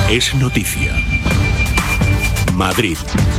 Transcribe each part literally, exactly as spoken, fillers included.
Es noticia. Madrid.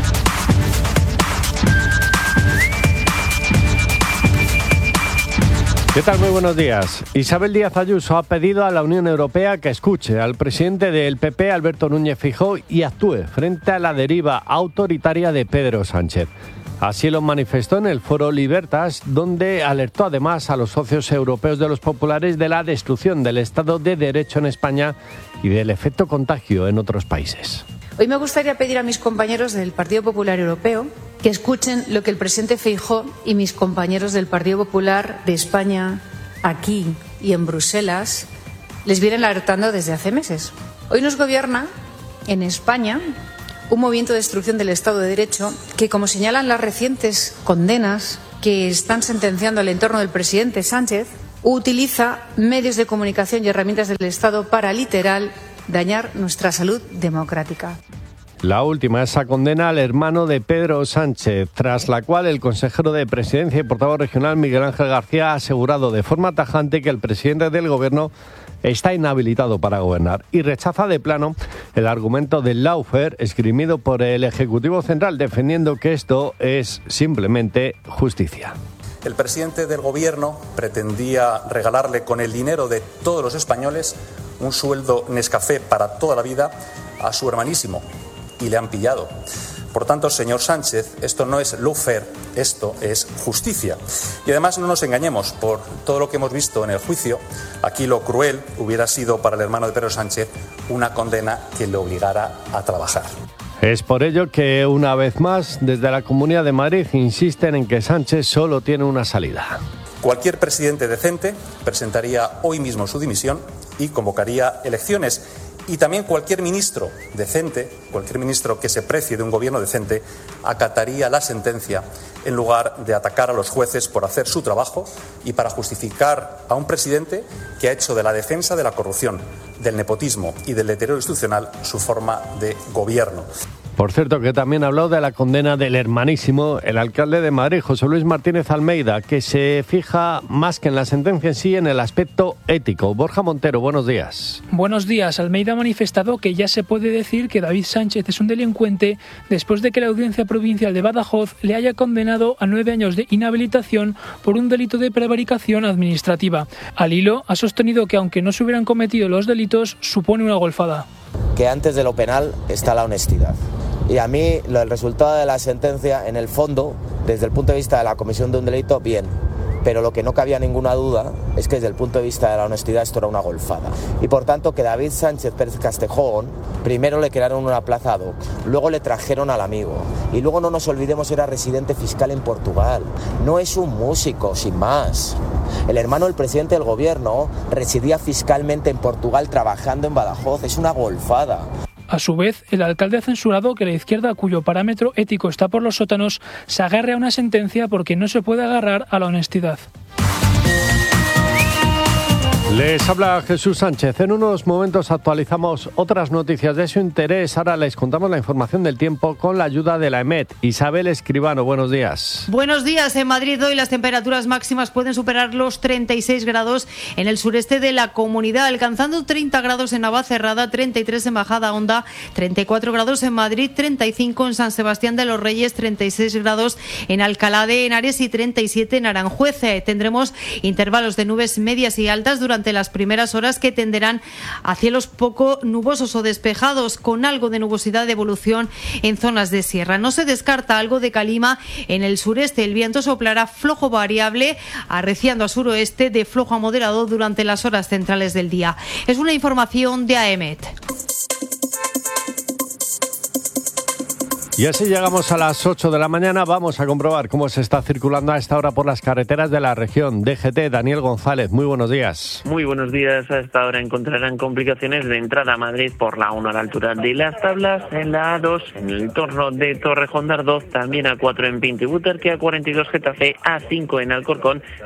¿Qué tal? Muy buenos días. Isabel Díaz Ayuso ha pedido a la Unión Europea que escuche al presidente del P P, Alberto Núñez Feijóo, y actúe frente a la deriva autoritaria de Pedro Sánchez. Así lo manifestó en el foro Libertas, donde alertó además a los socios europeos de los populares de la destrucción del Estado de Derecho en España y del efecto contagio en otros países. Hoy me gustaría pedir a mis compañeros del Partido Popular Europeo que escuchen lo que el presidente Feijóo y mis compañeros del Partido Popular de España, aquí y en Bruselas, les vienen alertando desde hace meses. Hoy nos gobierna en España un movimiento de destrucción del Estado de Derecho que, como señalan las recientes condenas que están sentenciando al entorno del presidente Sánchez, utiliza medios de comunicación y herramientas del Estado para, literal, dañar nuestra salud democrática. La última, esa condena al hermano de Pedro Sánchez, tras la cual el consejero de Presidencia y portavoz regional Miguel Ángel García ha asegurado de forma tajante que el presidente del Gobierno está inhabilitado para gobernar y rechaza de plano el argumento del lawfare esgrimido por el Ejecutivo Central, defendiendo que esto es simplemente justicia. El presidente del Gobierno pretendía regalarle con el dinero de todos los españoles un sueldo Nescafé para toda la vida a su hermanísimo, y le han pillado. Por tanto, señor Sánchez, esto no es lawfare, esto es justicia. Y además no nos engañemos, por todo lo que hemos visto en el juicio, aquí lo cruel hubiera sido para el hermano de Pedro Sánchez una condena que le obligara a trabajar. Es por ello que, una vez más, desde la Comunidad de Madrid insisten en que Sánchez solo tiene una salida. Cualquier presidente decente presentaría hoy mismo su dimisión y convocaría elecciones. Y también cualquier ministro decente, cualquier ministro que se precie de un gobierno decente, acataría la sentencia en lugar de atacar a los jueces por hacer su trabajo y para justificar a un presidente que ha hecho de la defensa de la corrupción, del nepotismo y del deterioro institucional su forma de gobierno. Por cierto, que también habló de la condena del hermanísimo, el alcalde de Madrid, José Luis Martínez Almeida, que se fija más que en la sentencia en sí, en el aspecto ético. Borja Montero, buenos días. Buenos días. Almeida ha manifestado que ya se puede decir que David Sánchez es un delincuente después de que la Audiencia Provincial de Badajoz le haya condenado a nueve años de inhabilitación por un delito de prevaricación administrativa. Al hilo, ha sostenido que aunque no se hubieran cometido los delitos, supone una golfada. Que antes de lo penal está la honestidad. Y a mí el resultado de la sentencia, en el fondo, desde el punto de vista de la comisión de un delito, bien. Pero lo que no cabía ninguna duda es que desde el punto de vista de la honestidad esto era una golfada. Y por tanto que David Sánchez Pérez Castejón, primero le crearon un aplazado, luego le trajeron al amigo. Y luego no nos olvidemos, era residente fiscal en Portugal. No es un músico, sin más. El hermano del presidente del gobierno residía fiscalmente en Portugal trabajando en Badajoz. Es una golfada. A su vez, el alcalde ha censurado que la izquierda, cuyo parámetro ético está por los sótanos, se agarre a una sentencia porque no se puede agarrar a la honestidad. Les habla Jesús Sánchez. En unos momentos actualizamos otras noticias de su interés. Ahora les contamos la información del tiempo con la ayuda de la EMET. Isabel Escribano, buenos días. Buenos días. En Madrid hoy las temperaturas máximas pueden superar los treinta y seis grados en el sureste de la comunidad, alcanzando treinta grados en Navacerrada, treinta y tres en Majadahonda, treinta y cuatro grados en Madrid, treinta y cinco en San Sebastián de los Reyes, treinta y seis grados en Alcalá de Henares y treinta y siete en Aranjuez. Tendremos intervalos de nubes medias y altas durante las primeras horas que tenderán a cielos poco nubosos o despejados, con algo de nubosidad de evolución en zonas de sierra. No se descarta algo de calima en el sureste. El viento soplará flojo variable, arreciando a suroeste de flojo a moderado durante las horas centrales del día. Es una información de AEMET. Y así llegamos a las ocho de la mañana. Vamos a comprobar cómo se está circulando a esta hora por las carreteras de la región. D G T, Daniel González, muy buenos días. Muy buenos días. A esta hora encontrarán complicaciones de entrada a Madrid por la uno a la altura de Las Tablas, en la A dos, en el entorno de Torrejón de Ardoz, también A cuatro en Pinto y Butarque, A cuarenta y dos Getafe, A cinco en Alcorcón,